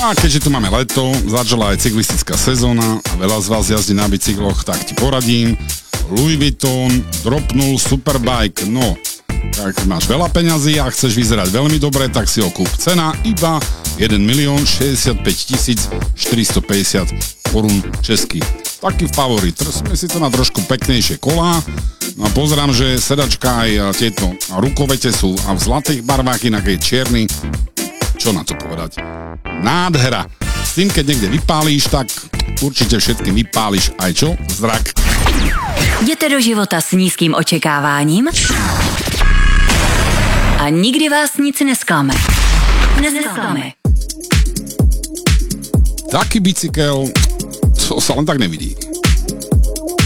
A keďže tu máme leto, začala aj cyklistická sezóna a veľa z vás jazdí na bicykloch, tak ti poradím. Louis Vuitton dropnul Superbike, no, ak máš veľa peňazí a chceš vyzerať veľmi dobre, tak si ho kúp. Cena iba 1 065 450 korún českých. Taký favorit. Sme si to na trošku peknejšie kolá. No a pozerám, že sedačka aj tieto rukovete sú a v zlatých barvách, inak je čierny. Čo na to povedať? Nádhera. S tým, keď niekde vypálíš, tak určite všetkým vypálíš aj čo? Zrak. Jděte do života s nízkým očekáváním a nikdy vás nic nesklame. Taký bicykel, to sa len tak nevidí.